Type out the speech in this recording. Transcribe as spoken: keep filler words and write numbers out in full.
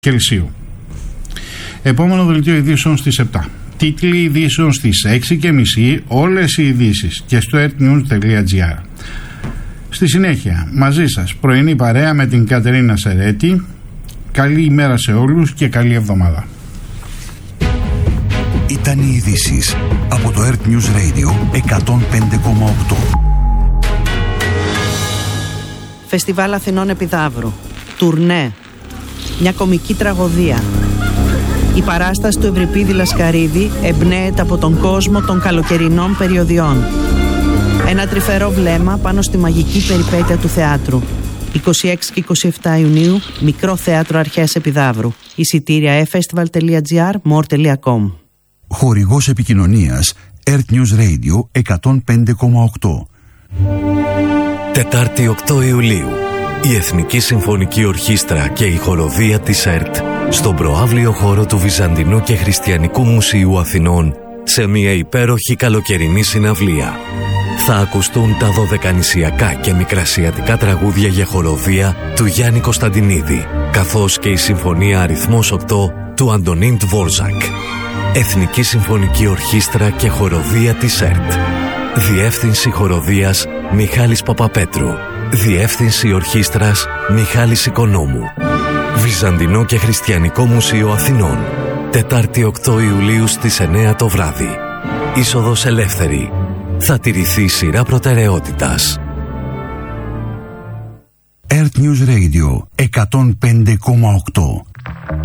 Κελσίου. Επόμενο δελτίο ειδήσεων στις επτά. Τίτλοι ειδήσεων στις έξι και μισή, όλες οι ειδήσεις και στο ertnews τελεία gr. Στη συνέχεια, μαζί σας, πρωινή παρέα με την Κατερίνα Σερέτη. Καλή ημέρα σε όλους και καλή εβδομάδα. Ήταν οι ειδήσεις από το Earth News Radio εκατόν πέντε κόμμα οκτώ. Φεστιβάλ Αθηνών Επιδαύρου. Τουρνέ. Μια κομική τραγωδία. Η παράσταση του Ευρυπίδη Λασκαρίδη εμπνέεται από τον κόσμο των καλοκαιρινών περιοδιών. Ένα τρυφερό βλέμμα πάνω στη μαγική περιπέτεια του θεάτρου. είκοσι έξι και είκοσι επτά Ιουνίου, Μικρό Θέατρο Αρχαίας Επιδαύρου. Εισιτήρια e festival τελεία gr, more τελεία com. Χορηγός επικοινωνίας Earth News Radio εκατόν πέντε κόμμα οκτώ. Τετάρτη οκτώ Ιουλίου, η Εθνική Συμφωνική Ορχήστρα και η χοροδία της ΕΡΤ στον προαύλιο χώρο του Βυζαντινού και Χριστιανικού Μουσείου Αθηνών σε μια υπέροχη καλοκαιρινή συναυλία. Θα ακουστούν τα δωδεκανησιακά και μικρασιατικά τραγούδια για χοροδία του Γιάννη Κωνσταντινίδη, καθώς και η Συμφωνία αριθμός οκτώ του Αντωνίν Τβόρζακ. Εθνική Συμφωνική Ορχήστρα και χοροδία της ΕΡΤ. Διεύθυνση χοροδίας Μιχάλης Παπαπέτρου. Διεύθυνση ορχήστρας Μιχάλης Οικονόμου. Βυζαντινό και Χριστιανικό Μουσείο Αθηνών. Τετάρτη οκτώ Ιουλίου στις εννέα το βράδυ. Είσοδος ελεύθερη. Θα τηρηθεί σειρά προτεραιότητας. Earth News Radio εκατόν πέντε κόμμα οκτώ.